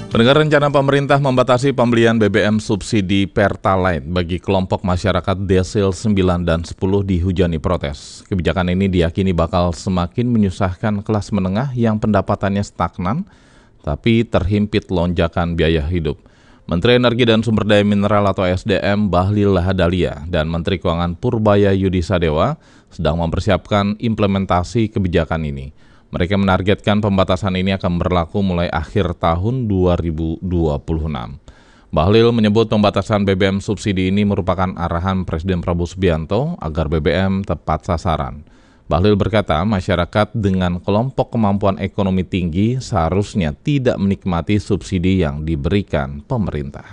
Pendengar, rencana pemerintah membatasi pembelian BBM subsidi Pertalite bagi kelompok masyarakat desil 9 dan 10 dihujani protes. Kebijakan ini diyakini bakal semakin menyusahkan kelas menengah yang pendapatannya stagnan, tapi terhimpit lonjakan biaya hidup. Menteri Energi dan Sumber Daya Mineral atau SDM Bahlil Lahadalia dan Menteri Keuangan Purbaya Yudi Sadewa sedang mempersiapkan implementasi kebijakan ini. Mereka menargetkan pembatasan ini akan berlaku mulai akhir tahun 2026. Bahlil menyebut pembatasan BBM subsidi ini merupakan arahan Presiden Prabowo Subianto agar BBM tepat sasaran. Bahlil berkata, masyarakat dengan kelompok kemampuan ekonomi tinggi seharusnya tidak menikmati subsidi yang diberikan pemerintah.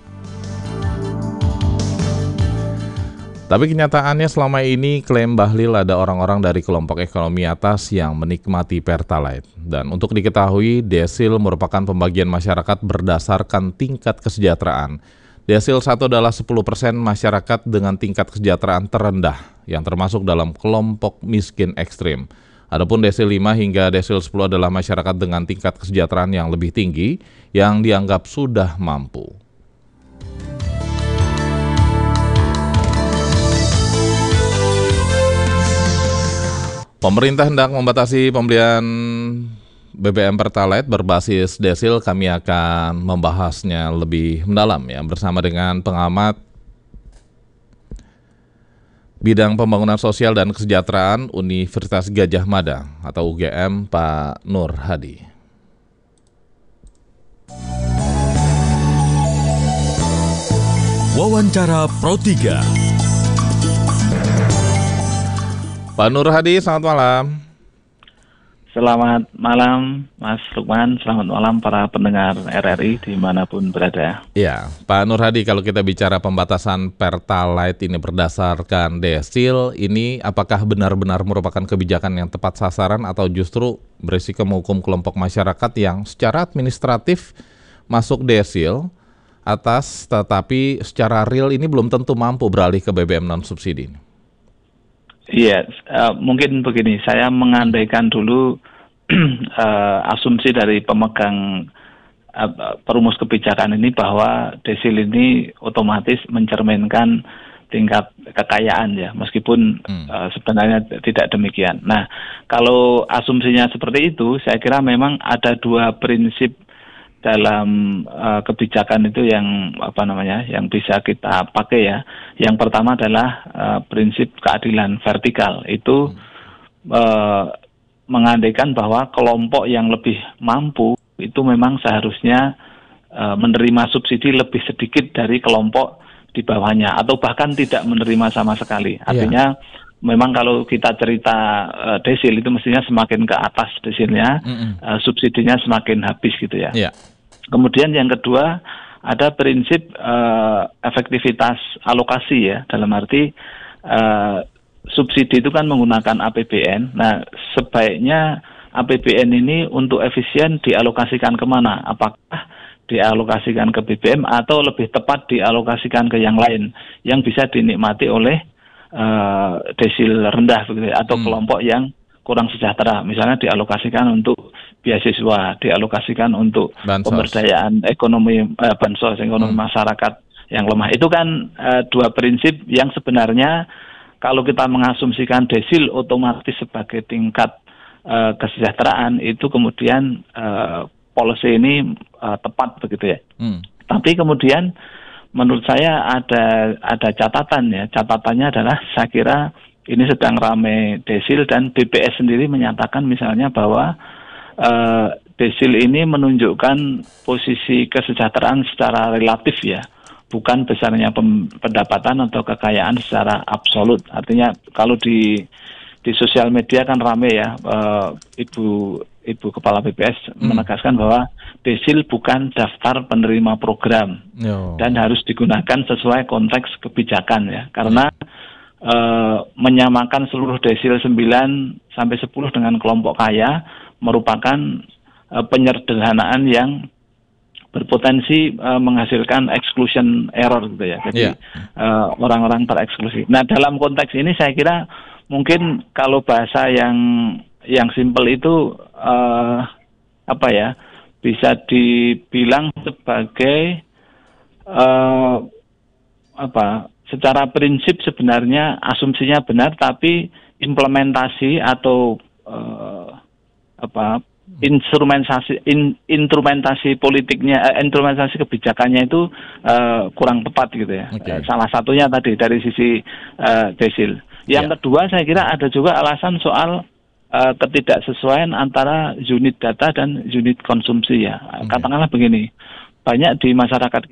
Tapi kenyataannya selama ini klaim Bahlil ada orang-orang dari kelompok ekonomi atas yang menikmati Pertalite. Dan untuk diketahui, desil merupakan pembagian masyarakat berdasarkan tingkat kesejahteraan. Desil 1 adalah 10% masyarakat dengan tingkat kesejahteraan terendah, yang termasuk dalam kelompok miskin ekstrim. Adapun desil 5 hingga desil 10 adalah masyarakat dengan tingkat kesejahteraan yang lebih tinggi, yang dianggap sudah mampu. Pemerintah hendak membatasi pembelian BBM Pertalite berbasis desil. Kami akan membahasnya lebih mendalam ya bersama dengan pengamat bidang pembangunan sosial dan kesejahteraan Universitas Gadjah Mada atau UGM, Pak Nur Hadi. Wawancara Pro 3. Pak Nur Hadi, selamat malam. Selamat malam, Mas Lukman. Selamat malam para pendengar RRI dimanapun berada. Ya, Pak Nur Hadi, kalau kita bicara pembatasan Pertalite ini berdasarkan desil, ini apakah benar-benar merupakan kebijakan yang tepat sasaran atau justru berisiko menghukum kelompok masyarakat yang secara administratif masuk desil atas, tetapi secara real ini belum tentu mampu beralih ke BBM non-subsidi? Iya, mungkin begini, saya mengandaikan dulu asumsi dari pemegang perumus kebijakan ini bahwa desil ini otomatis mencerminkan tingkat kekayaan ya, meskipun sebenarnya tidak demikian. Nah, kalau asumsinya seperti itu, saya kira memang ada dua prinsip dalam kebijakan itu yang yang bisa kita pakai ya. Yang pertama adalah prinsip keadilan vertikal. Itu mengandaikan bahwa kelompok yang lebih mampu itu memang seharusnya menerima subsidi lebih sedikit dari kelompok di bawahnya atau bahkan tidak menerima sama sekali. Artinya memang kalau kita cerita desil itu mestinya semakin ke atas desilnya, subsidinya semakin habis gitu ya. Kemudian yang kedua ada prinsip efektivitas alokasi ya, dalam arti subsidi itu kan menggunakan APBN. Nah, sebaiknya APBN ini untuk efisien dialokasikan kemana? Apakah dialokasikan ke BBM atau lebih tepat dialokasikan ke yang lain yang bisa dinikmati oleh desil rendah begitu, atau kelompok yang kurang sejahtera, misalnya dialokasikan untuk beasiswa, dialokasikan untuk bansos, pemberdayaan ekonomi, bansos ekonomi masyarakat yang lemah. Itu kan dua prinsip yang sebenarnya kalau kita mengasumsikan desil otomatis sebagai tingkat kesejahteraan, itu kemudian policy ini tepat begitu ya. Tapi kemudian menurut saya ada catatan ya. Catatannya adalah saya kira ini sedang ramai desil dan BPS sendiri menyatakan misalnya bahwa desil ini menunjukkan posisi kesejahteraan secara relatif ya, bukan besarnya pendapatan atau kekayaan secara absolut. Artinya kalau di sosial media kan ramai ya, Ibu Kepala BPS menegaskan bahwa desil bukan daftar penerima program dan harus digunakan sesuai konteks kebijakan ya, karena menyamakan seluruh desil 9 sampai 10 dengan kelompok kaya merupakan penyederhanaan yang berpotensi menghasilkan exclusion error gitu ya. Jadi orang-orang tereksklusi. Nah, dalam konteks ini saya kira mungkin kalau bahasa yang simpel itu bisa dibilang sebagai secara prinsip sebenarnya asumsinya benar, tapi implementasi atau instrumentasi politiknya, instrumentasi kebijakannya itu kurang tepat gitu ya. Okay. Salah satunya tadi dari sisi desil. Yang kedua saya kira ada juga alasan soal ketidaksesuaian antara unit data dan unit konsumsi ya. Katakanlah begini, banyak di masyarakat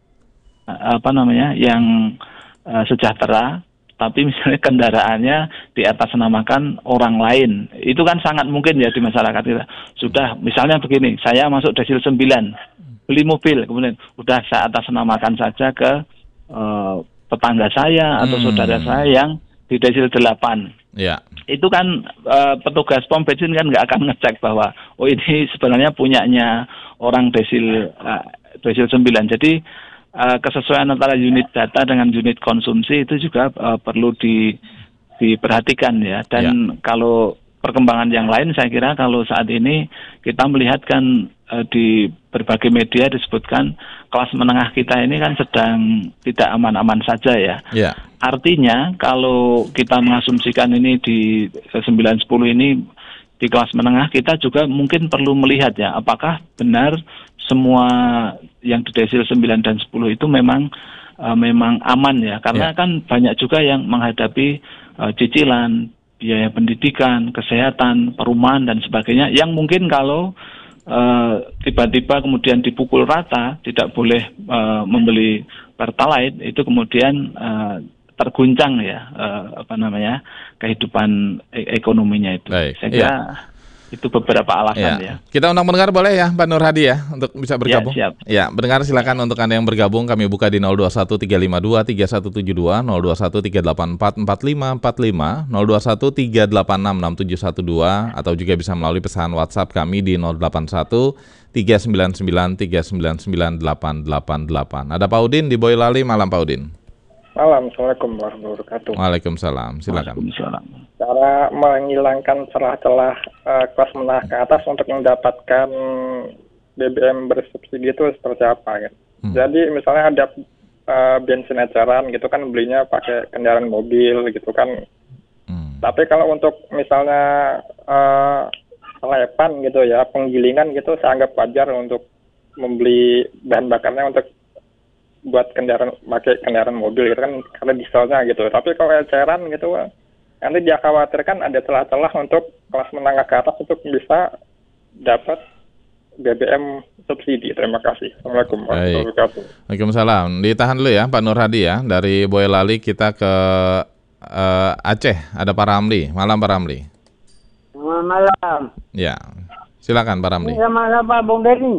yang sejahtera, tapi misalnya kendaraannya diatasnamakan orang lain. Itu kan sangat mungkin ya di masyarakat kita. Sudah misalnya begini, saya masuk desil 9, beli mobil, kemudian udah saya atasnamakan saja ke tetangga saya atau saudara saya yang di desil 8. Ya. Itu kan petugas pom bensin kan nggak akan ngecek bahwa ini sebenarnya punyanya orang desil 9. Jadi kesesuaian antara unit data dengan unit konsumsi itu juga perlu diperhatikan ya. Dan kalau perkembangan yang lain saya kira kalau saat ini kita melihat kan di berbagai media disebutkan kelas menengah kita ini kan sedang tidak aman-aman saja ya. Yeah. Artinya kalau kita mengasumsikan ini di 9-10 ini di kelas menengah, kita juga mungkin perlu melihat ya apakah benar semua yang di desil 9 dan 10 itu memang aman ya. Karena kan banyak juga yang menghadapi cicilan, biaya pendidikan, kesehatan, perumahan dan sebagainya yang mungkin kalau tiba-tiba kemudian dipukul rata, tidak boleh membeli Pertalite, itu kemudian terguncang ya kehidupan ekonominya itu. Baik. Saya kira itu beberapa alasan ya. Kita undang pendengar boleh ya Pak Nur Hadi ya untuk bisa bergabung. Ya, siap. Ya, pendengar silakan untuk Anda yang bergabung kami buka di 0213523172, 0213844545, 0213866712 atau juga bisa melalui pesan WhatsApp kami di 081399399888. Ada Pak Udin di Boyolali. Malam Pak Udin. Malam, Assalamualaikum warahmatullahi wabarakatuh. Waalaikumsalam, silakan. Cara menghilangkan celah-celah kelas menengah ke atas untuk mendapatkan BBM bersubsidi itu seperti apa kan? Jadi misalnya ada bensin eceran gitu kan belinya pakai kendaraan mobil gitu kan. Tapi kalau untuk misalnya selepan gitu ya, penggilingan gitu saya anggap wajar untuk membeli bahan bakarnya untuk buat pakai kendaraan mobil gitu kan karena dieselnya gitu. Tapi kalau eceran gitu nanti dia khawatirkan ada celah-celah untuk kelas menengah ke atas untuk bisa dapat BBM subsidi. Terima kasih. Assalamualaikum warahmatullahi wabarakatuh. Waalaikumsalam. Ditahan dulu ya Pak Nur Hadi ya. Dari Boyolali kita ke Aceh. Ada Pak Ramli. Malam Pak Ramli. Selamat malam. Ya. Silakan Pak Ramli. Selamat malam Pak Bung Denny.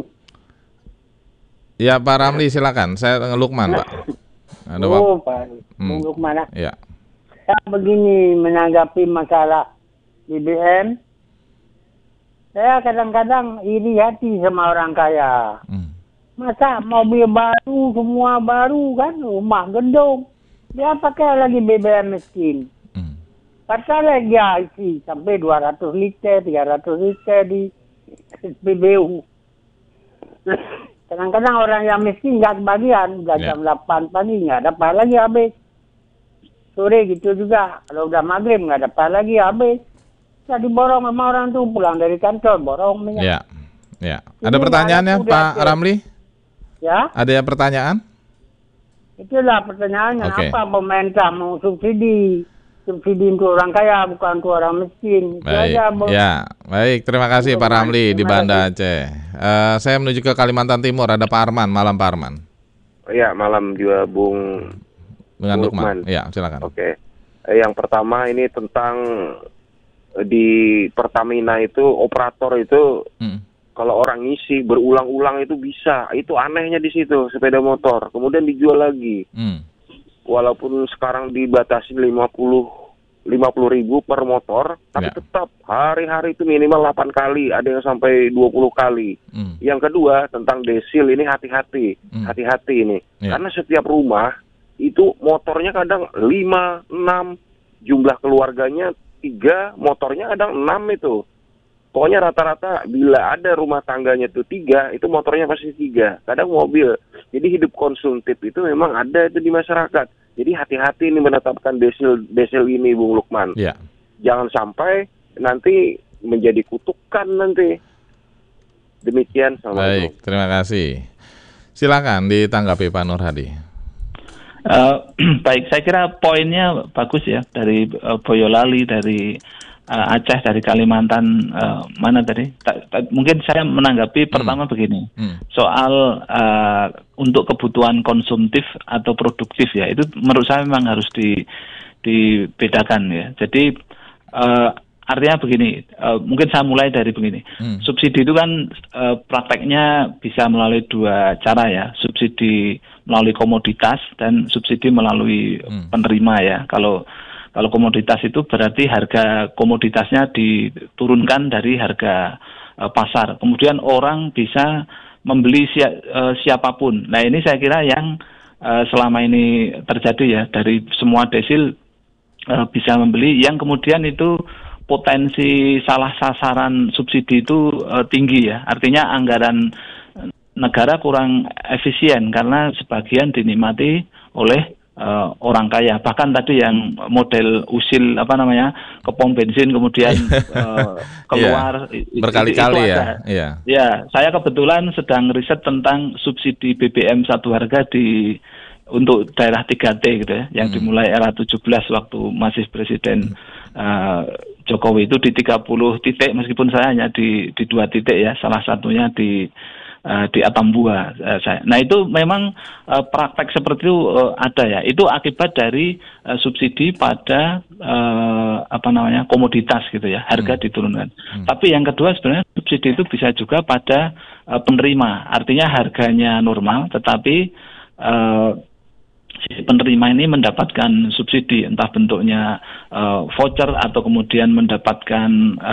Ya Pak Ramli silakan. Saya Lukman Pak. Ada Pak Bung Lukman. Ya. Saya begini menanggapi masalah BBM. Saya kadang-kadang iri hati sama orang kaya. Masa mobil baru, semua baru kan, rumah gedung. Dia pakai lagi BBM miskin. Pertalite dia isi sampai 200 liter, 300 liter di SPBU. Kadang-kadang orang yang miskin nggak kebagian, jam 8 pagi nggak dapat lagi habis. Sore gitu juga, kalau udah maghrib nggak dapat lagi habis. Jadi borong sama orang tuh pulang dari kantor, borong minyak. Ya. Ada pertanyaannya Pak Ramli? Ya. Ada pertanyaan? Itulah pertanyaannya, apa pemerintah mau subsidi untuk orang kaya, bukan untuk orang miskin. Baik, baik. Terima kasih Pak Ramli di Banda Aceh. Saya menuju ke Kalimantan Timur, ada Pak Arman. Malam Pak Arman. Ya, malam juga Bung Lukman. Ya, silakan. Oke. Yang pertama ini tentang di Pertamina itu operator itu kalau orang ngisi berulang-ulang itu bisa. Itu anehnya di situ sepeda motor. Kemudian dijual lagi. Walaupun sekarang dibatasi 50.000 per motor, tapi tetap hari-hari itu minimal 8 kali, ada yang sampai 20 kali. Yang kedua tentang desil ini hati-hati ini. Karena setiap rumah itu motornya kadang 5, 6, jumlah keluarganya 3, motornya kadang 6 itu. Pokoknya rata-rata bila ada rumah tangganya tuh 3, itu motornya pasti 3. Kadang mobil. Jadi hidup konsumtif itu memang ada itu di masyarakat. Jadi hati-hati ini menetapkan desil ini, Bung Lukman. Ya. Jangan sampai nanti menjadi kutukan nanti. Demikian. Baik, terima kasih. Silakan ditanggapi Pak Nur Hadi. Baik, saya kira poinnya bagus ya dari Boyolali, dari Aceh, dari Kalimantan, mana tadi? Mungkin saya menanggapi pertama begini, soal untuk kebutuhan konsumtif atau produktif ya, itu menurut saya memang harus dibedakan ya. Jadi artinya begini, mungkin saya mulai dari begini. Subsidi itu kan prakteknya bisa melalui 2 cara ya, subsidi melalui komoditas dan subsidi melalui penerima ya. Kalau komoditas itu berarti harga komoditasnya diturunkan dari harga pasar. Kemudian orang bisa membeli siapapun. Nah ini saya kira yang selama ini terjadi ya, dari semua desil bisa membeli, yang kemudian itu potensi salah sasaran subsidi itu tinggi ya. Artinya anggaran negara kurang efisien karena sebagian dinikmati oleh orang kaya. Bahkan tadi yang model usil ke pom bensin kemudian keluar berkali-kali itu ya. Iya. Ya, saya kebetulan sedang riset tentang subsidi BBM 1 harga untuk daerah 3T gitu ya, yang dimulai era 17 waktu masih Presiden Jokowi, itu di 30 titik, meskipun saya hanya di 2 titik ya, salah satunya di Atambua. Nah itu memang praktek seperti itu ada ya. Itu akibat dari subsidi pada komoditas gitu ya, harga diturunkan. Tapi yang kedua sebenarnya subsidi itu bisa juga pada penerima. Artinya harganya normal, tetapi si penerima ini mendapatkan subsidi, entah bentuknya voucher atau kemudian mendapatkan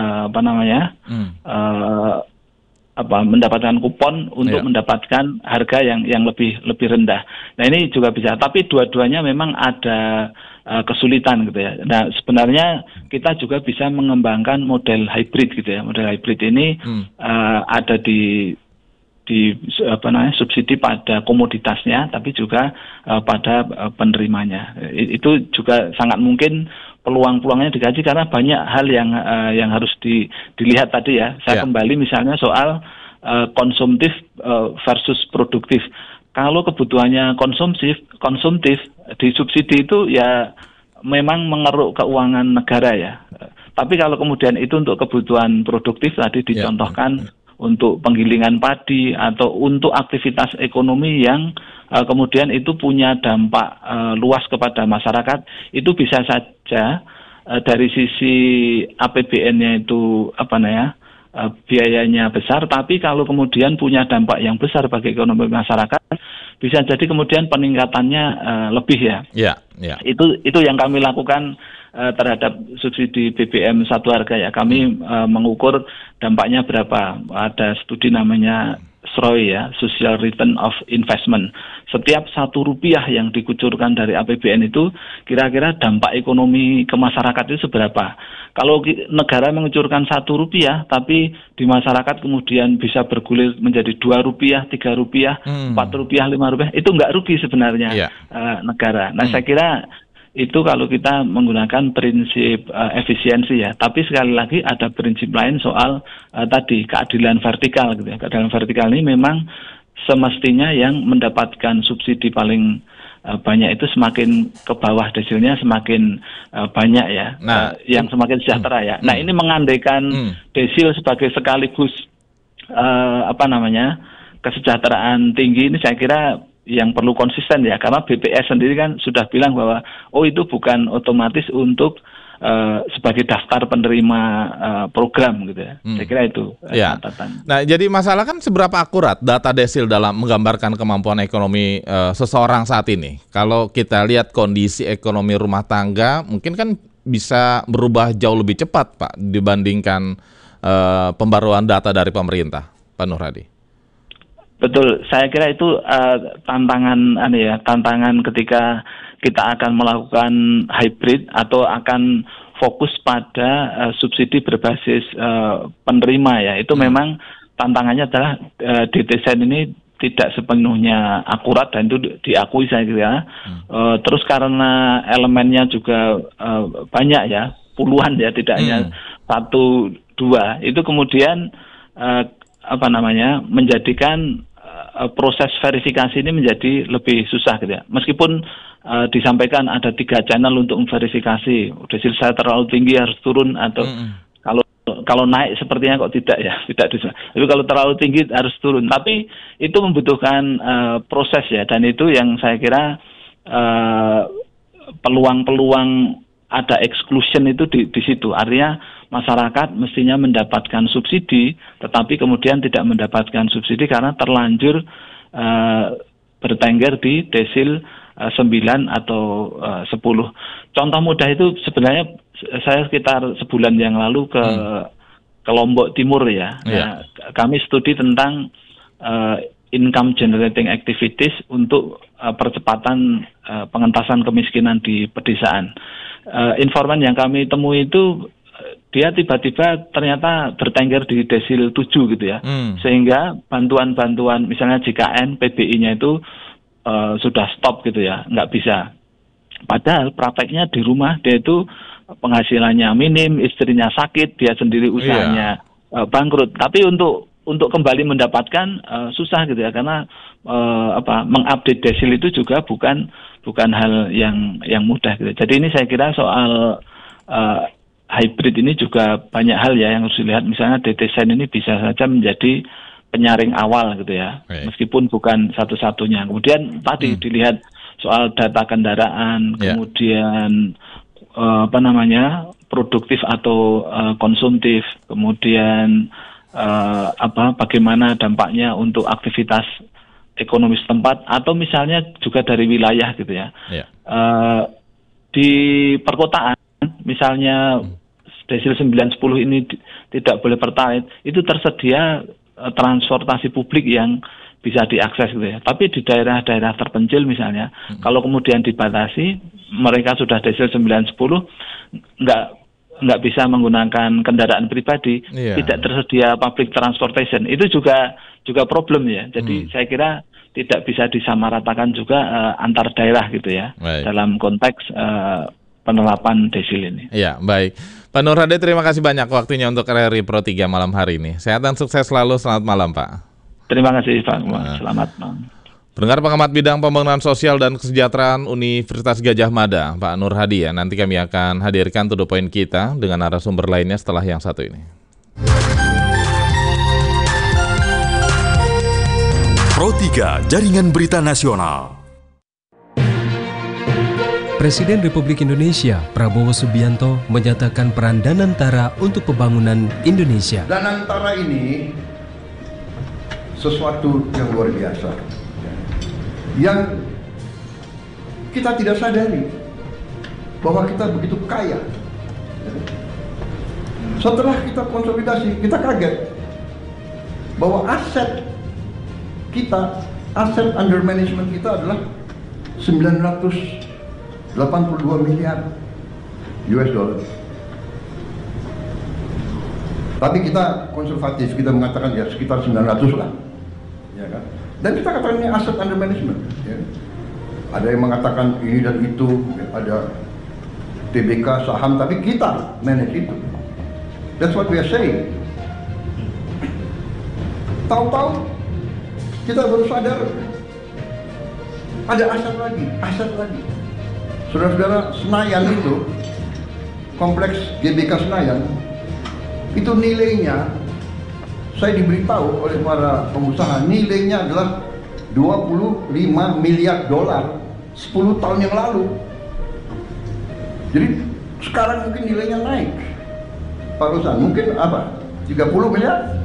mendapatkan kupon untuk mendapatkan harga yang lebih rendah. Nah ini juga bisa, tapi dua-duanya memang ada kesulitan gitu ya. Nah sebenarnya kita juga bisa mengembangkan model hybrid gitu ya. Model hybrid ini ada di subsidi pada komoditasnya, tapi juga pada penerimanya. Itu juga sangat mungkin peluang-peluangnya dikaji, karena banyak hal yang harus dilihat tadi ya. Saya kembali misalnya soal konsumtif versus produktif. Kalau kebutuhannya konsumtif disubsidi itu ya memang mengeruk keuangan negara ya. Tapi kalau kemudian itu untuk kebutuhan produktif tadi dicontohkan untuk penggilingan padi atau untuk aktivitas ekonomi yang kemudian itu punya dampak luas kepada masyarakat, itu bisa saja dari sisi APBN-nya itu biayanya besar, tapi kalau kemudian punya dampak yang besar bagi ekonomi masyarakat, bisa jadi kemudian peningkatannya lebih ya. Itu yang kami lakukan terhadap subsidi BBM 1 harga ya. Kami mengukur dampaknya berapa. Ada studi namanya SROI ya, Social Return of Investment. Setiap Rp1 yang dikucurkan dari APBN itu kira-kira dampak ekonomi ke masyarakat itu seberapa. Kalau negara mengucurkan Rp1 tapi di masyarakat kemudian bisa bergulir menjadi Rp2, Rp3, Rp4, Rp5, itu nggak rugi sebenarnya negara. Nah saya kira itu kalau kita menggunakan prinsip efisiensi ya. Tapi sekali lagi ada prinsip lain soal tadi keadilan vertikal gitu ya. Keadilan vertikal ini memang semestinya yang mendapatkan subsidi paling banyak itu semakin ke bawah desilnya semakin banyak ya. Yang semakin sejahtera ya. Nah ini mengandaikan desil sebagai sekaligus kesejahteraan tinggi, ini saya kira yang perlu konsisten ya, karena BPS sendiri kan sudah bilang bahwa itu bukan otomatis untuk sebagai daftar penerima program gitu ya. Saya kira itu catatan. Nah, jadi masalah kan seberapa akurat data desil dalam menggambarkan kemampuan ekonomi seseorang saat ini. Kalau kita lihat kondisi ekonomi rumah tangga, mungkin kan bisa berubah jauh lebih cepat, Pak, dibandingkan pembaruan data dari pemerintah, Pak Nur Hadi. Betul, saya kira itu tantangan ketika kita akan melakukan hybrid atau akan fokus pada subsidi berbasis penerima ya. Itu memang tantangannya adalah desain ini tidak sepenuhnya akurat dan itu diakui saya kira. Terus karena elemennya juga banyak ya, puluhan ya, tidak hanya 1, 2. Itu kemudian menjadikan proses verifikasi ini menjadi lebih susah gitu ya. Meskipun disampaikan ada 3 channel untuk memverifikasi, desil saya terlalu tinggi harus turun atau kalau naik sepertinya kok tidak ya, tidak bisa. Tapi kalau terlalu tinggi harus turun. Tapi itu membutuhkan proses ya, dan itu yang saya kira peluang-peluang ada exclusion itu di situ. Artinya masyarakat mestinya mendapatkan subsidi, tetapi kemudian tidak mendapatkan subsidi karena terlanjur bertengger di desil 9 atau 10. Contoh mudah itu sebenarnya saya sekitar sebulan yang lalu ke Lombok Timur ya. Nah, kami studi tentang income generating activities untuk percepatan pengentasan kemiskinan di pedesaan. Informan yang kami temui itu dia tiba-tiba ternyata bertengger di desil 7 gitu ya. Sehingga bantuan-bantuan misalnya JKN, PBI-nya itu sudah stop gitu ya, nggak bisa. Padahal prakteknya di rumah dia itu penghasilannya minim, istrinya sakit, dia sendiri usahanya bangkrut. Tapi untuk kembali mendapatkan susah gitu ya, karena mengupdate desil itu juga bukan hal yang mudah gitu. Jadi ini saya kira soal hybrid ini juga banyak hal ya yang harus dilihat. Misalnya desain ini bisa saja menjadi penyaring awal gitu ya, meskipun bukan satu-satunya. Kemudian tadi dilihat soal data kendaraan, kemudian produktif atau konsumtif, kemudian bagaimana dampaknya untuk aktivitas ekonomi setempat, atau misalnya juga dari wilayah gitu ya. Di perkotaan misalnya desil 9-10 ini tidak boleh pertalite, itu tersedia transportasi publik yang bisa diakses gitu ya. Tapi di daerah-daerah terpencil misalnya, kalau kemudian dibatasi, mereka sudah desil 9-10, nggak bisa menggunakan kendaraan pribadi, tidak tersedia public transportation. Itu juga problem ya. Jadi saya kira tidak bisa disamaratakan juga antar daerah gitu ya, dalam konteks penerapan desil ini. Ya, baik. Pak Nur Hadi, terima kasih banyak waktunya untuk RRI Pro 3 malam hari ini. Sehat dan sukses selalu. Selamat malam, Pak. Terima kasih, Pak. Selamat malam. Pendengar, pengamat bidang pembangunan sosial dan kesejahteraan Universitas Gadjah Mada, Pak Nur Hadi ya. Nanti kami akan hadirkan to the point kita dengan narasumber lainnya setelah yang satu ini. Pro 3, Jaringan Berita Nasional. Presiden Republik Indonesia Prabowo Subianto menyatakan peran Danantara untuk pembangunan Indonesia. Danantara ini sesuatu yang luar biasa, yang kita tidak sadari bahwa kita begitu kaya. Setelah kita konsolidasi, kita kaget bahwa aset under management kita adalah 982 miliar US dollar. Tapi kita konservatif, kita mengatakan ya sekitar 900 lah, ya kan? Dan kita katakan ini aset under management. Ya. Ada yang mengatakan ini dan itu, ya, ada TBK saham, tapi kita manage itu. That's what we are saying. Tahu-tahu kita baru sadar ada aset lagi. Saudara-saudara, Senayan itu, kompleks GBK Senayan, itu nilainya, saya diberitahu oleh para pengusaha, nilainya adalah 25 miliar dolar 10 tahun yang lalu. Jadi sekarang mungkin nilainya naik. Pak Rosan, mungkin apa? 30 miliar?